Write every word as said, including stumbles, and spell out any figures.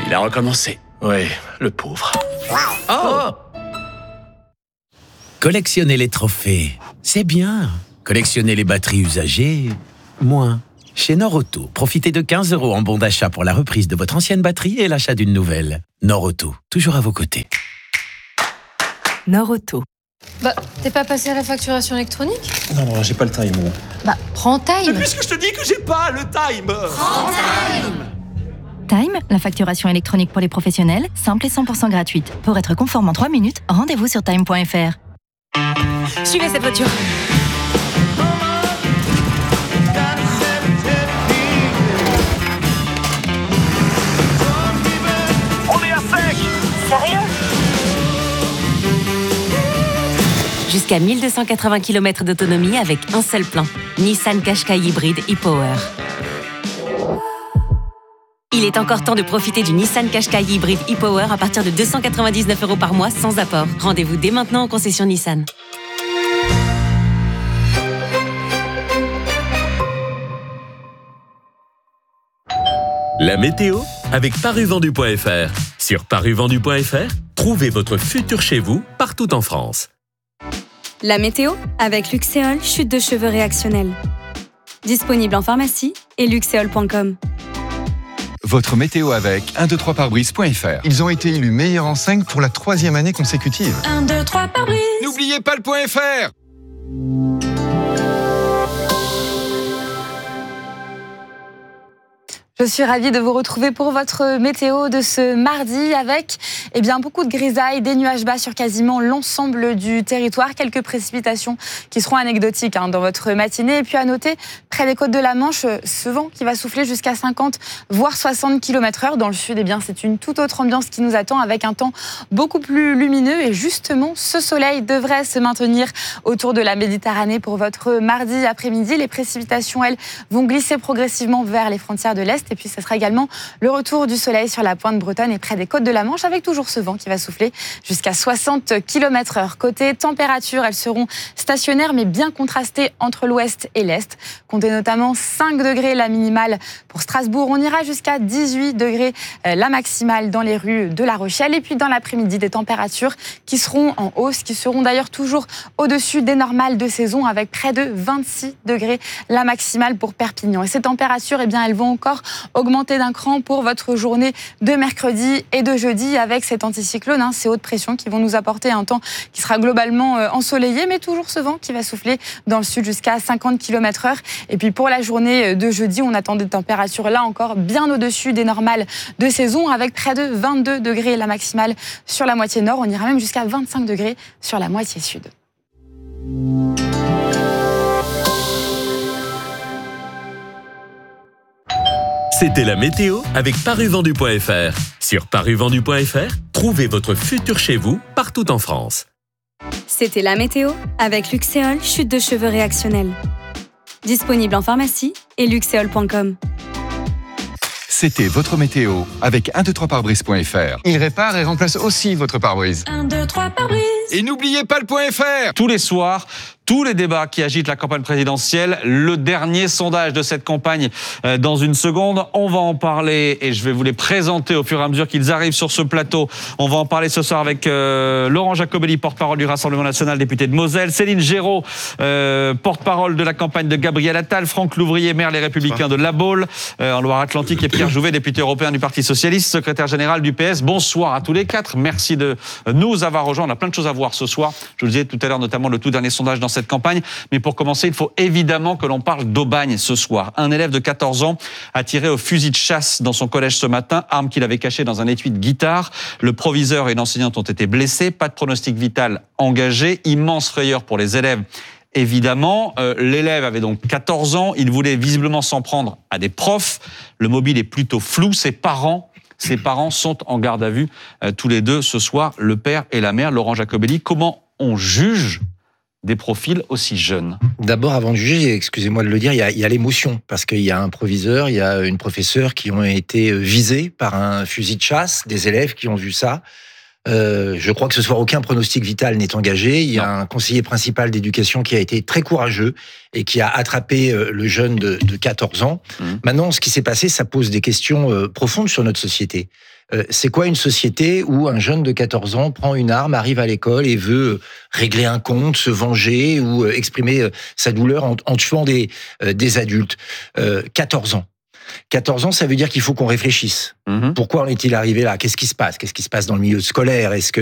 Il a recommencé. Oui, le pauvre. Oh, Collectionner les trophées, c'est bien. Collectionner les batteries usagées, moins. Chez Norauto, profitez de quinze euros en bon d'achat pour la reprise de votre ancienne batterie et l'achat d'une nouvelle. Norauto, toujours à vos côtés. Norauto. Bah, t'es pas passé à la facturation électronique? Non, non, j'ai pas le time. Moi. Bah, prends Time. Puisque je te dis que j'ai pas le time. Time, la facturation électronique pour les professionnels, simple et cent pour cent gratuite. Pour être conforme en trois minutes, rendez-vous sur time point f r. Suivez cette voiture. On est à sec. Sérieux? Jusqu'à mille deux cent quatre-vingts kilomètres d'autonomie avec un seul plein. Nissan Qashqai hybride e-Power. Il est encore temps de profiter du Nissan Qashqai hybride e-Power à partir de deux cent quatre-vingt-dix-neuf euros par mois sans apport. Rendez-vous dès maintenant en concession Nissan. La météo avec paruvendu point f r. Sur paruvendu point f r, trouvez votre futur chez vous partout en France. La météo avec Luxéol, chute de cheveux réactionnelle. Disponible en pharmacie et luxéol point com. Votre météo avec un deux trois pare-brise point f r. Ils ont été élus meilleurs en cinq pour la troisième année consécutive. un, deux, trois pare-brise. N'oubliez pas le point F R. Je suis ravie de vous retrouver pour votre météo de ce mardi avec eh bien, beaucoup de grisailles, des nuages bas sur quasiment l'ensemble du territoire. Quelques précipitations qui seront anecdotiques hein, dans votre matinée. Et puis à noter, près des côtes de la Manche, ce vent qui va souffler jusqu'à cinquante voire soixante kilomètres heure. Dans le sud, eh bien, c'est une toute autre ambiance qui nous attend avec un temps beaucoup plus lumineux. Et justement, ce soleil devrait se maintenir autour de la Méditerranée pour votre mardi après-midi. Les précipitations, elles, vont glisser progressivement vers les frontières de l'Est. Et puis, ce sera également le retour du soleil sur la pointe bretonne et près des côtes de la Manche, avec toujours ce vent qui va souffler jusqu'à soixante kilomètres heure. Côté température, elles seront stationnaires, mais bien contrastées entre l'ouest et l'est. Comptez notamment cinq degrés la minimale pour Strasbourg. On ira jusqu'à dix-huit degrés la maximale dans les rues de La Rochelle. Et puis, dans l'après-midi, des températures qui seront en hausse, qui seront d'ailleurs toujours au-dessus des normales de saison, avec près de vingt-six degrés la maximale pour Perpignan. Et ces températures, eh bien, elles vont encore augmenter d'un cran pour votre journée de mercredi et de jeudi avec cet anticyclone, hein, ces hautes pressions qui vont nous apporter un temps qui sera globalement euh, ensoleillé, mais toujours ce vent qui va souffler dans le sud jusqu'à cinquante kilomètres heure. Et puis pour la journée de jeudi, on attend des températures là encore bien au-dessus des normales de saison, avec près de vingt-deux degrés la maximale sur la moitié nord. On ira même jusqu'à vingt-cinq degrés sur la moitié sud. C'était la météo avec paruvendu point f r. Sur paruvendu point f r, trouvez votre futur chez vous partout en France. C'était la météo avec Luxéol, chute de cheveux réactionnelle. Disponible en pharmacie et luxéol point com. C'était votre météo avec un deux trois pare-brise point f r. Il répare et remplace aussi votre pare-brise. un, deux, trois pare-brise. Et n'oubliez pas le point F R. Tous les soirs, tous les débats qui agitent la campagne présidentielle, le dernier sondage de cette campagne euh, dans une seconde. On va en parler et je vais vous les présenter au fur et à mesure qu'ils arrivent sur ce plateau. On va en parler ce soir avec euh, Laurent Jacobelli, porte-parole du Rassemblement national, député de Moselle, Céline Géraud, euh, porte-parole de la campagne de Gabriel Attal, Franck Louvrier, maire Les Républicains de La Baule, euh, en Loire-Atlantique, et Pierre Jouvet, député européen du Parti socialiste, secrétaire général du P S. Bonsoir à tous les quatre. Merci de nous avoir rejoints. On a plein de choses à voir ce soir. Je vous le disais tout à l'heure, notamment le tout dernier sondage dans cette campagne. Mais pour commencer, il faut évidemment que l'on parle d'Aubagne ce soir. Un élève de quatorze ans a tiré au fusil de chasse dans son collège ce matin, arme qu'il avait cachée dans un étui de guitare. Le proviseur et une enseignante ont été blessés. Pas de pronostic vital engagé. Immense frayeur pour les élèves. Évidemment, euh, l'élève avait donc quatorze ans. Il voulait visiblement s'en prendre à des profs. Le mobile est plutôt flou. Ses parents Ses parents sont en garde à vue euh, tous les deux ce soir, le père et la mère. Laurent Jacobelli, comment on juge des profils aussi jeunes? D'abord, avant de juger, excusez-moi de le dire, il y a, il y a l'émotion, parce qu'il y a un proviseur, il y a une professeure qui ont été visés par un fusil de chasse, des élèves qui ont vu ça. Euh, je crois que ce soir, aucun pronostic vital n'est engagé. Il y a un conseiller principal d'éducation qui a été très courageux et qui a attrapé le jeune de, de quatorze ans. Mmh. Maintenant, ce qui s'est passé, ça pose des questions profondes sur notre société. Euh, c'est quoi une société où un jeune de quatorze ans prend une arme, arrive à l'école et veut régler un compte, se venger ou euh, exprimer euh, sa douleur en, en tuant des, euh, des adultes? euh, quatorze ans. quatorze ans, ça veut dire qu'il faut qu'on réfléchisse. Mmh. Pourquoi en est-il arrivé là? Qu'est-ce qui se passe? Qu'est-ce qui se passe dans le milieu scolaire? Est-ce que